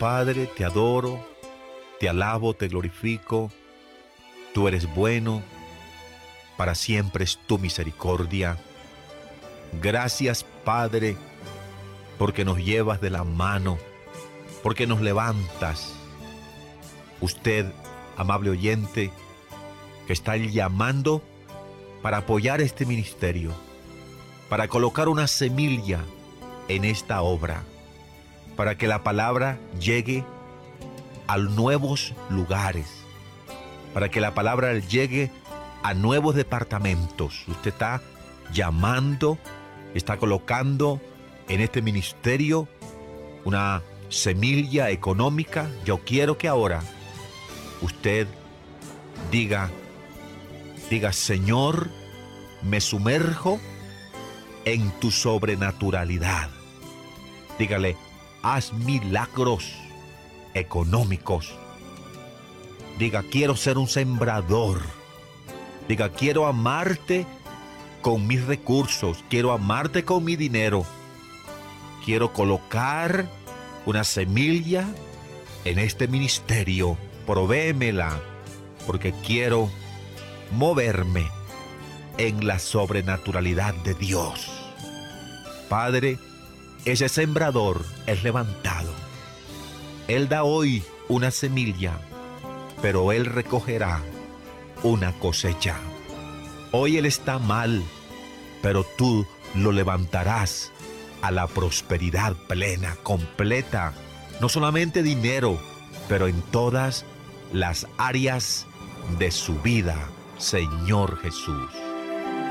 Padre, te adoro, te alabo, te glorifico. Tú eres bueno, para siempre es tu misericordia. Gracias, Padre, porque nos llevas de la mano, porque nos levantas. Usted, amable oyente, que está llamando para apoyar este ministerio, para colocar una semilla en esta obra, para que la palabra llegue a nuevos lugares, para que la palabra llegue a nuevos departamentos. Usted está llamando, está colocando en este ministerio una semilla económica. Yo quiero que ahora usted diga, Señor, me sumerjo en tu sobrenaturalidad. Dígale, haz milagros económicos. Diga, quiero ser un sembrador. Diga, quiero amarte con mis recursos, quiero amarte con mi dinero. Quiero colocar una semilla en este ministerio. Provéemela, porque quiero moverme en la sobrenaturalidad de Dios. Padre, ese sembrador es levantado. Él da hoy una semilla, pero él recogerá una cosecha. Hoy él está mal, pero tú lo levantarás a la prosperidad plena, completa. No solamente dinero, pero en todas las áreas de su vida, Señor Jesús.